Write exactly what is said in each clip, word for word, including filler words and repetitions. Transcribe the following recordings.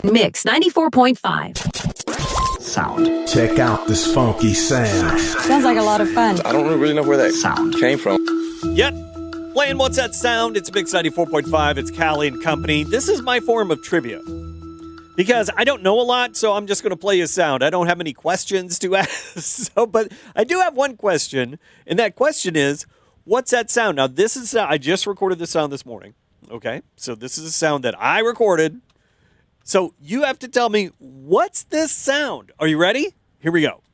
Mix ninety-four point five. Sound. Check out this funky sound. Sounds like a lot of fun. I don't really know where that Sound. came from. Yep. Playing What's That Sound? It's Mix ninety-four point five. It's Callie and Company. This is my form of trivia. Because I don't know a lot, so I'm just going to play a sound. I don't have any questions to ask. So, but I do have one question, and that question is, what's that sound? Now, this is, I just recorded this sound this morning. Okay? So this is a sound that I recorded. So you have to tell me, what's this sound? Are you ready? Here we go.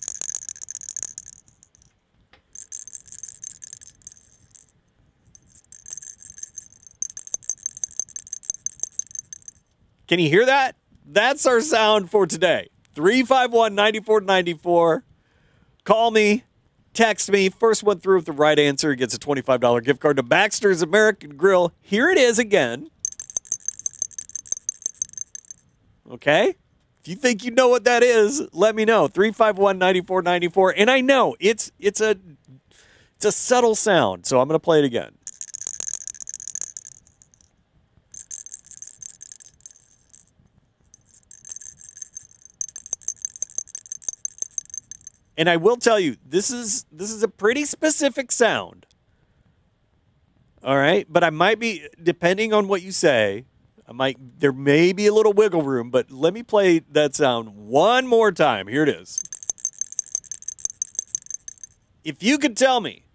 Can you hear that? That's our sound for today. three five one, nine four nine four. Call me. Text me. First one through with the right answer gets a twenty-five dollars gift card to Baxter's American Grill. Here it is again. Okay? If you think you know what that is, let me know. three five one, nine four nine four. And I know it's it's a it's a subtle sound, so I'm going to play it again. And I will tell you, this is this is a pretty specific sound. All right? But I might be, depending on what you say, I might, there may be a little wiggle room, but let me play that sound one more time. Here it is. If you could tell me